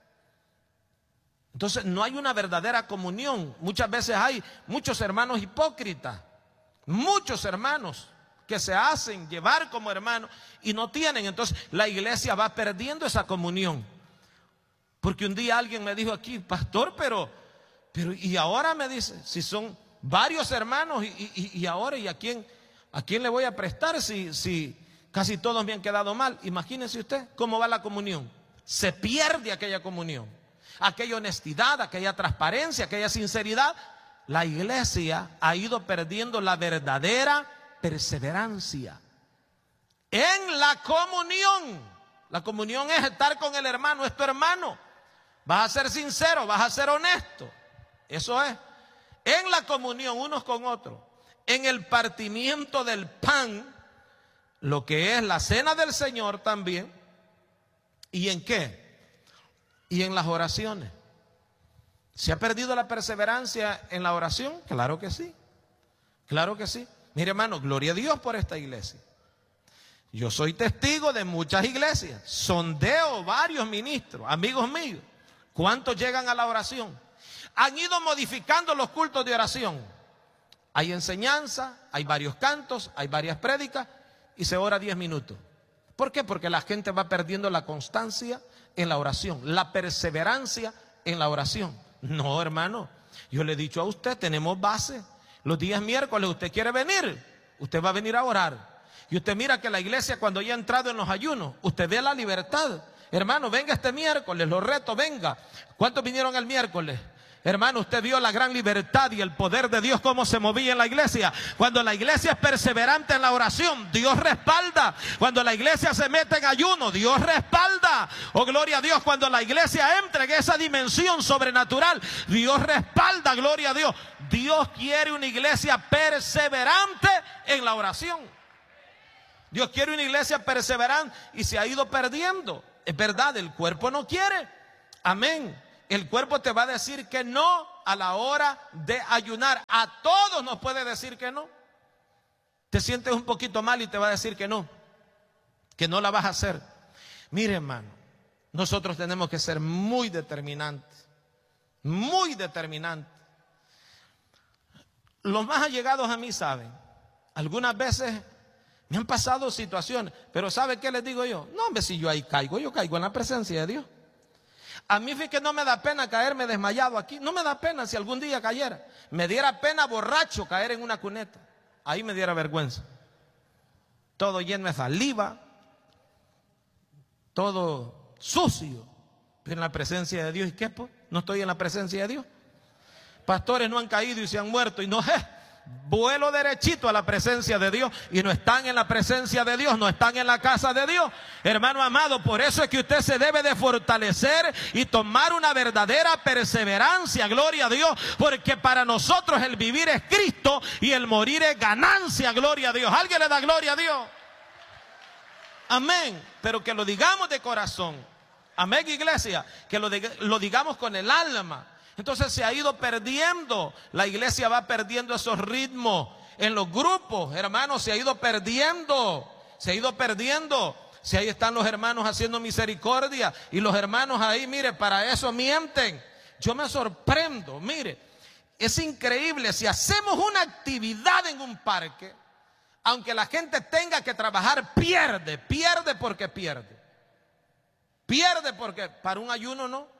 Entonces no hay una verdadera comunión. Muchas veces hay muchos hermanos hipócritas. Muchos hermanos que se hacen llevar como hermanos y no tienen. Entonces la iglesia va perdiendo esa comunión. Porque un día alguien me dijo aquí, pastor, pero, pero y ahora me dice, si son varios hermanos y, y, y ahora, ¿y a quién, a quién le voy a prestar si, si casi todos me han quedado mal? Imagínense usted cómo va la comunión. Se pierde aquella comunión, aquella honestidad, aquella transparencia, aquella sinceridad. La iglesia ha ido perdiendo la verdadera perseverancia en la comunión. La comunión es estar con el hermano, es tu hermano. Vas a ser sincero, vas a ser honesto. Eso es. En la comunión unos con otros, en el partimiento del pan, lo que es la cena del Señor también. ¿Y en qué? Y en las oraciones. ¿Se ha perdido la perseverancia en la oración? Claro que sí. Claro que sí. Mire, hermano, gloria a Dios por esta iglesia. Yo soy testigo de muchas iglesias. Sondeo varios ministros, amigos míos. ¿Cuántos llegan a la oración? Han ido modificando los cultos de oración. Hay enseñanza, hay varios cantos, hay varias prédicas y se ora diez minutos. ¿Por qué? Porque la gente va perdiendo la constancia en la oración, la perseverancia en la oración. No, hermano, yo le he dicho a usted, tenemos base. Los días miércoles usted quiere venir, usted va a venir a orar. Y usted mira que la iglesia, cuando ya ha entrado en los ayunos, usted ve la libertad. Hermano, venga este miércoles, lo reto, venga. ¿Cuántos vinieron el miércoles? Hermano, usted vio la gran libertad y el poder de Dios cómo se movía en la iglesia. Cuando la iglesia es perseverante en la oración, Dios respalda. Cuando la iglesia se mete en ayuno, Dios respalda. Oh, gloria a Dios. Cuando la iglesia entra en esa dimensión sobrenatural, Dios respalda, gloria a Dios. Dios quiere una iglesia perseverante en la oración. Dios quiere una iglesia perseverante y se ha ido perdiendo. Es verdad, el cuerpo no quiere. Amén. El cuerpo te va a decir que no a la hora de ayunar. A todos nos puede decir que no. Te sientes un poquito mal y te va a decir que no, que no la vas a hacer. Mire, hermano, nosotros tenemos que ser muy determinantes, muy determinantes. Los más allegados a mí saben, algunas veces me han pasado situaciones, pero ¿sabe qué les digo yo? No, hombre, si yo ahí caigo, yo caigo en la presencia de Dios. A mí fue que no me da pena caerme desmayado aquí. No me da pena si algún día cayera. Me diera pena borracho caer en una cuneta. Ahí me diera vergüenza. Todo lleno de saliva, todo sucio. Pero en la presencia de Dios, ¿y qué pues? No estoy en la presencia de Dios. Pastores no han caído y se han muerto y no, eh, vuelo derechito a la presencia de Dios y no están en la presencia de Dios, no están en la casa de Dios. Hermano amado, por eso es que usted se debe de fortalecer y tomar una verdadera perseverancia, gloria a Dios, porque para nosotros el vivir es Cristo y el morir es ganancia, gloria a Dios. ¿Alguien le da gloria a Dios? Amén. Pero que lo digamos de corazón. Amén, iglesia. Que lo, diga, lo digamos con el alma. Entonces se ha ido perdiendo, la iglesia va perdiendo esos ritmos en los grupos, hermanos, se ha ido perdiendo, se ha ido perdiendo. Si ahí están los hermanos haciendo misericordia y los hermanos ahí, mire, para eso mienten. Yo me sorprendo, mire, es increíble, si hacemos una actividad en un parque, aunque la gente tenga que trabajar, pierde, pierde porque pierde. Pierde porque para un ayuno no.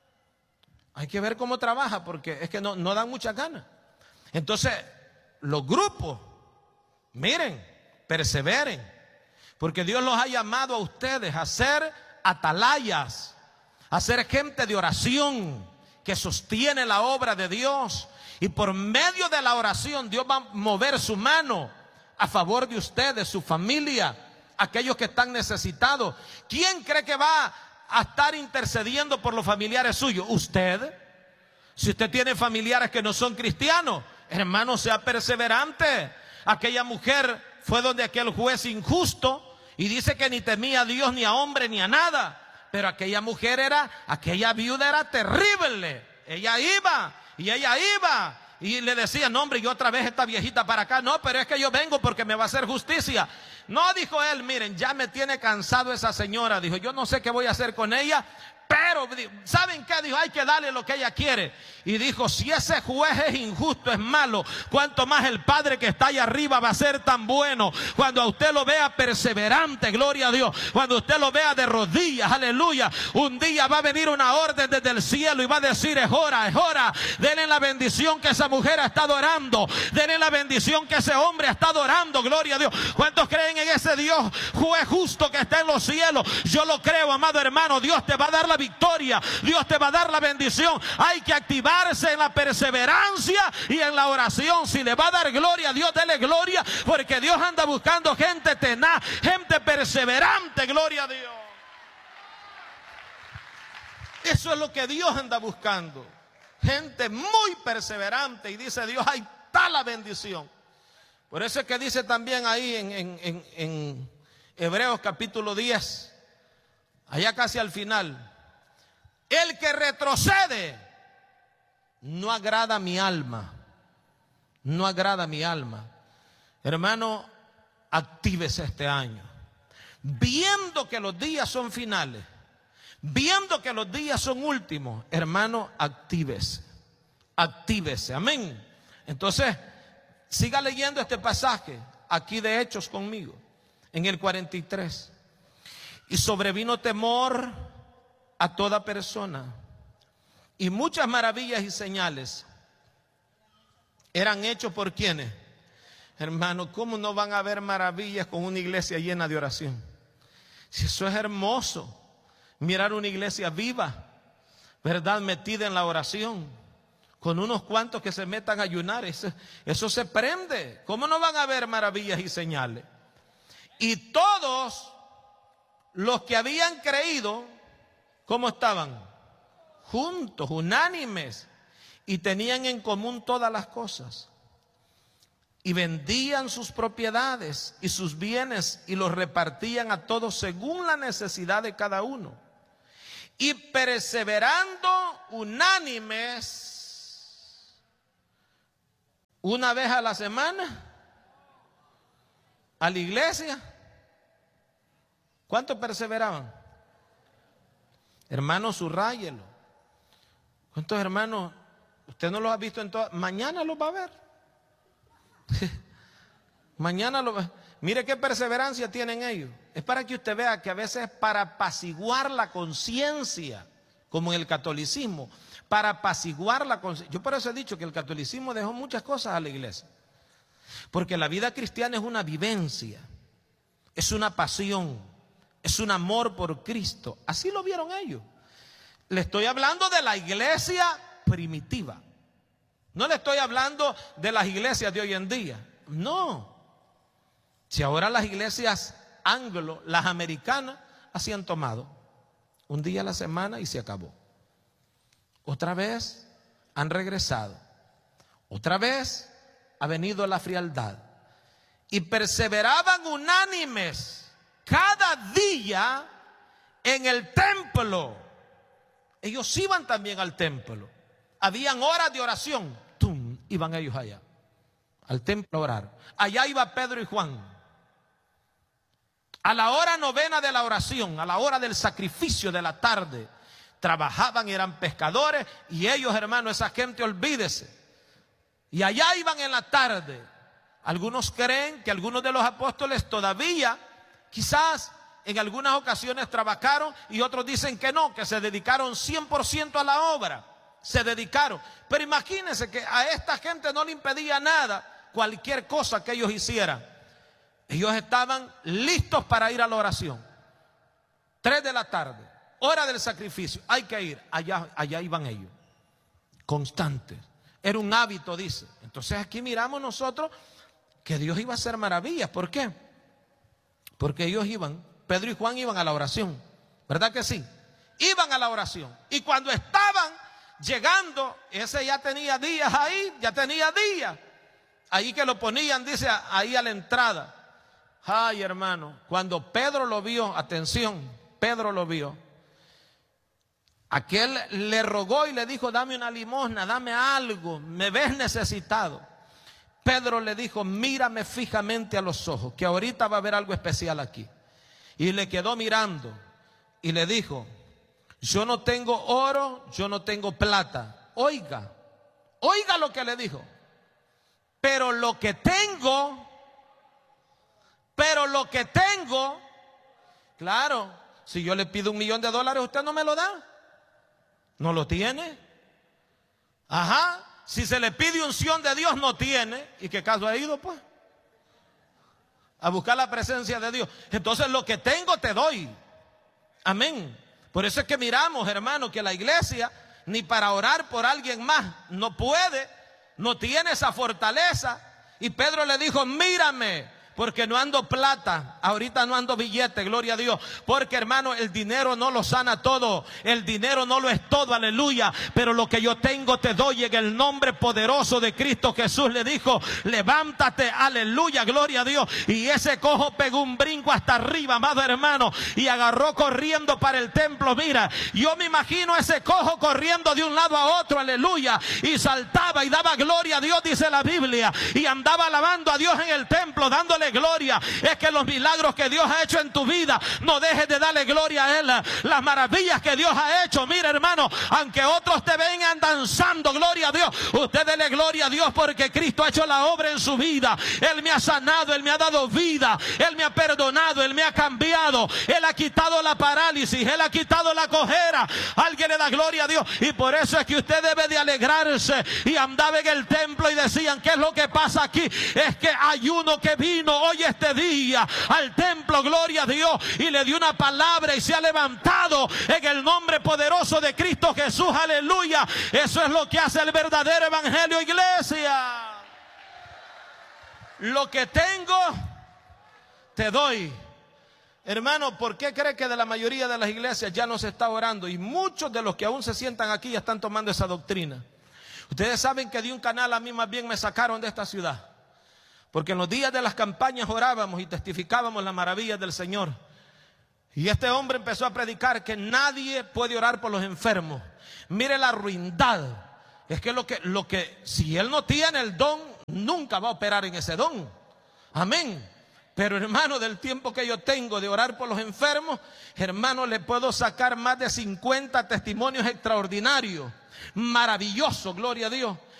Hay que ver cómo trabaja porque es que no, no dan muchas ganas. Entonces, los grupos, miren, perseveren. Porque Dios los ha llamado a ustedes a ser atalayas, a ser gente de oración que sostiene la obra de Dios. Y por medio de la oración Dios va a mover su mano a favor de ustedes, su familia, aquellos que están necesitados. ¿Quién cree que va a estar intercediendo por los familiares suyos? Usted. Si usted tiene familiares que no son cristianos, hermano, sea perseverante. Aquella mujer fue donde aquel juez injusto y dice que ni temía a Dios, ni a hombre, ni a nada. Pero aquella mujer era, aquella viuda era terrible. Ella iba y ella iba y le decía, no hombre, yo otra vez esta viejita para acá. No, pero es que yo vengo porque me va a hacer justicia. No, dijo él, miren, ya me tiene cansado esa señora. Dijo, yo no sé qué voy a hacer con ella, pero ¿saben qué? Dijo, hay que darle lo que ella quiere. Y dijo, si ese juez es injusto, es malo, cuánto más el Padre que está allá arriba va a ser tan bueno. Cuando a usted lo vea perseverante, gloria a Dios, cuando usted lo vea de rodillas, aleluya, un día va a venir una orden desde el cielo y va a decir, es hora, es hora. Denle la bendición que esa mujer ha estado orando, denle la bendición que ese hombre ha estado orando, gloria a Dios. ¿Cuántos creen en ese Dios juez justo que está en los cielos? Yo lo creo, amado hermano. Dios te va a dar la victoria, Dios te va a dar la bendición. Hay que activarse en la perseverancia y en la oración. Si le va a dar gloria a Dios, dele gloria, porque Dios anda buscando gente tenaz, gente perseverante, gloria a Dios. Eso es lo que Dios anda buscando, gente muy perseverante. Y dice Dios, ahí está la bendición. Por eso es que dice también ahí en, en, en, en Hebreos capítulo diez, allá casi al final, el que retrocede no agrada a mi alma, no agrada a mi alma. Hermano, actívese este año, viendo que los días son finales, viendo que los días son últimos. Hermano, actívese, actívese, amén. Entonces, siga leyendo este pasaje aquí de Hechos conmigo, en el cuarenta y tres. Y sobrevino temor a toda persona, y muchas maravillas y señales eran hechos por quienes. Hermano, ¿cómo no van a haber maravillas con una iglesia llena de oración? Si eso es hermoso, mirar una iglesia viva, verdad, metida en la oración. con unos cuantos que se metan a ayunar, eso, eso se prende. ¿Cómo no van a ver maravillas y señales? Y todos los que habían creído, ¿cómo estaban? Juntos, unánimes, y tenían en común todas las cosas. Y vendían sus propiedades y sus bienes y los repartían a todos según la necesidad de cada uno. Y perseverando unánimes, una vez a la semana, a la iglesia. ¿Cuántos perseveraban? Hermanos, subrayelo. ¿Cuántos hermanos? Usted no los ha visto en todas. Mañana los va a ver. Mañana lo va. Mire qué perseverancia tienen ellos. Es para que usted vea que a veces para apaciguar la conciencia, como en el catolicismo, para apaciguar la conciencia. Yo por eso he dicho que el catolicismo dejó muchas cosas a la iglesia. Porque la vida cristiana es una vivencia, es una pasión, es un amor por Cristo. Así lo vieron ellos. Le estoy hablando de la iglesia primitiva. No le estoy hablando de las iglesias de hoy en día. No. Si ahora las iglesias anglo, las americanas, así han tomado. Un día a la semana y se acabó. Otra vez han regresado. Otra vez ha venido la frialdad. Y perseveraban unánimes cada día en el templo. Ellos iban también al templo. Habían horas de oración. ¡Tum! Iban ellos allá, al templo a orar. Allá iba Pedro y Juan. A la hora novena de la oración, a la hora del sacrificio de la tarde, trabajaban, eran pescadores. Y ellos, hermanos, esa gente, olvídese. Y allá iban en la tarde. Algunos creen que algunos de los apóstoles todavía, quizás en algunas ocasiones trabajaron, y otros dicen que no, que se dedicaron cien por ciento a la obra. Se dedicaron. Pero imagínense que a esta gente no le impedía nada, cualquier cosa que ellos hicieran. Ellos estaban listos para ir a la oración. Tres de la tarde, hora del sacrificio, hay que ir. Allá, allá iban ellos, constantes. Era un hábito, dice. Entonces aquí miramos nosotros que Dios iba a hacer maravillas. ¿Por qué? Porque ellos iban, Pedro y Juan iban a la oración. ¿Verdad que sí? Iban a la oración. Y cuando estaban llegando, ese ya tenía días ahí, ya tenía días. Ahí que lo ponían, dice, ahí a la entrada. Ay, hermano, cuando Pedro lo vio, atención, Pedro lo vio. Aquel le rogó y le dijo, dame una limosna, dame algo, me ves necesitado. Pedro le dijo, mírame fijamente a los ojos, que ahorita va a haber algo especial aquí. Y le quedó mirando y le dijo, yo no tengo oro, yo no tengo plata. Oiga, oiga lo que le dijo. Pero lo que tengo, pero lo que tengo, claro, si yo le pido un millón de dólares, ¿usted no me lo da? ¿No lo tiene? Ajá, si se le pide unción de Dios, no tiene. ¿Y qué caso ha ido, pues? A buscar la presencia de Dios. Entonces lo que tengo te doy. Amén. Por eso es que miramos, hermano, que la iglesia ni para orar por alguien más no puede, no tiene esa fortaleza. Y Pedro le dijo, mírame, porque no ando plata, ahorita no ando billete, gloria a Dios. Porque, hermano, el dinero no lo sana todo, el dinero no lo es todo, aleluya. Pero lo que yo tengo te doy en el nombre poderoso de Cristo Jesús. Le dijo, levántate, aleluya, gloria a Dios. Y ese cojo pegó un brinco hasta arriba, amado hermano, y agarró corriendo para el templo. Mira, yo me imagino ese cojo corriendo de un lado a otro, aleluya, y saltaba y daba gloria a Dios, dice la Biblia, y andaba alabando a Dios en el templo, dándole gloria. Es que los milagros que Dios ha hecho en tu vida, no dejes de darle gloria a Él. Las maravillas que Dios ha hecho, mira, hermano, aunque otros te vengan danzando, gloria a Dios, usted dele gloria a Dios, porque Cristo ha hecho la obra en su vida. Él me ha sanado, Él me ha dado vida, Él me ha perdonado, Él me ha cambiado, Él ha quitado la parálisis, Él ha quitado la cojera. Alguien le da gloria a Dios. Y por eso es que usted debe de alegrarse. Y andaba en el templo y decían, ¿qué es lo que pasa aquí? Es que hay uno que vino venido hoy este día al templo, gloria a Dios, y le dio una palabra y se ha levantado en el nombre poderoso de Cristo Jesús, aleluya. Eso es lo que hace el verdadero evangelio, iglesia. Lo que tengo, te doy. Hermano, ¿por qué cree que de la mayoría de las iglesias ya no se está orando? Y muchos de los que aún se sientan aquí ya están tomando esa doctrina. Ustedes saben que de un canal a mí más bien me sacaron de esta ciudad, porque en los días de las campañas orábamos y testificábamos las maravillas del Señor. Y este hombre empezó a predicar que nadie puede orar por los enfermos. Mire la ruindad. Es que lo que, lo que si él no tiene el don, nunca va a operar en ese don. Amén. Pero hermano, del tiempo que yo tengo de orar por los enfermos, hermano, le puedo sacar más de cincuenta testimonios extraordinarios, maravillosos, gloria a Dios.